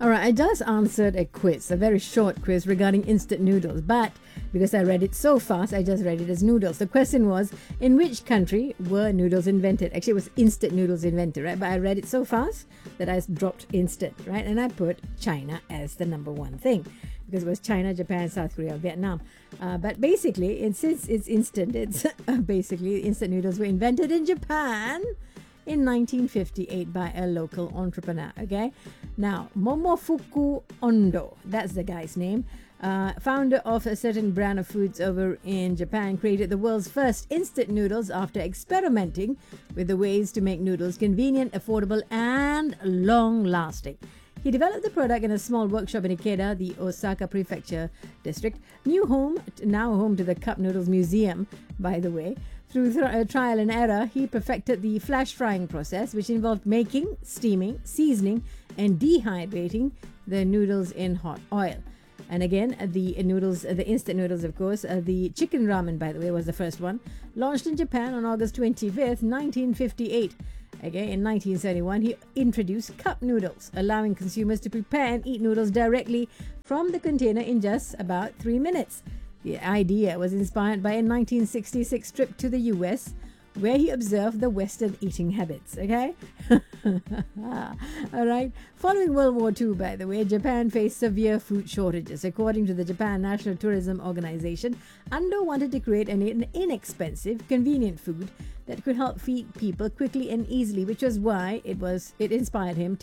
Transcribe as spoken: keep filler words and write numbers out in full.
All right, I just answered a quiz, a very short quiz regarding instant noodles, but because I read it so fast, I just read it as noodles. The question was, in which country were noodles invented? Actually, it was instant noodles invented, right? But I read it so fast that I dropped instant, right? And I put China as the number one thing because it was China, Japan, South Korea, Vietnam. Uh, but basically, it, since it's instant, it's uh, basically instant noodles were invented in Japan in nineteen fifty-eight by a local entrepreneur. Okay, now Momofuku Ondo, that's the guy's name, uh, founder of a certain brand of foods over in Japan, created the world's first instant noodles after experimenting with the ways to make noodles convenient, affordable, and long lasting. He developed the product in a small workshop in Ikeda, the Osaka Prefecture district, new home, now home to the Cup Noodles Museum, by the way. Through th- uh, trial and error, he perfected the flash frying process, which involved making, steaming, seasoning, and dehydrating the noodles in hot oil. And again, uh, the noodles, uh, the instant noodles, of course, uh, the chicken ramen, by the way, was the first one, launched in Japan on August twenty-fifth, nineteen fifty-eight. Okay, in nineteen seventy-one, he introduced cup noodles, allowing consumers to prepare and eat noodles directly from the container in just about three minutes. The idea was inspired by a nineteen sixty-six trip to the U S where he observed the Western eating habits. Okay? All right. Following World War Two, by the way, Japan faced severe food shortages. According to the Japan National Tourism Organization, Ando wanted to create an inexpensive, convenient food that could help feed people quickly and easily, which was why it was it inspired him to